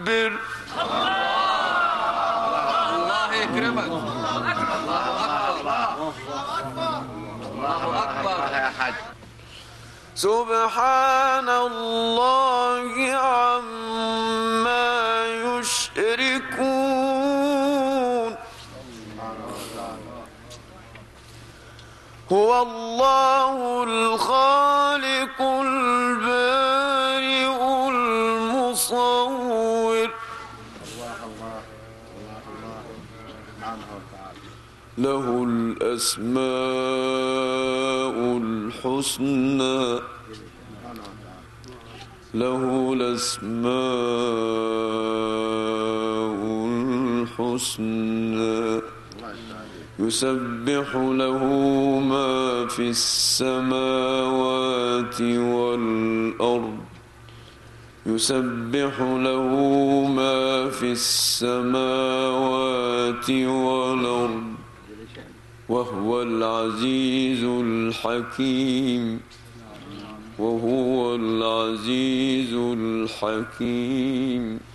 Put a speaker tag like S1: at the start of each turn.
S1: كبر.
S2: الله يكرمك. الله أكبر يا حاج.
S1: سبحان الله عما يشركون. هو الله الخالق البارئ المصور. له الأسماء الحسنى. له الأسماء الحسنى. يسبح له ما في السماوات والأرض. يسبح له ما في السماوات والأرض وهو العزيز الحكيم. وهو العزيز الحكيم.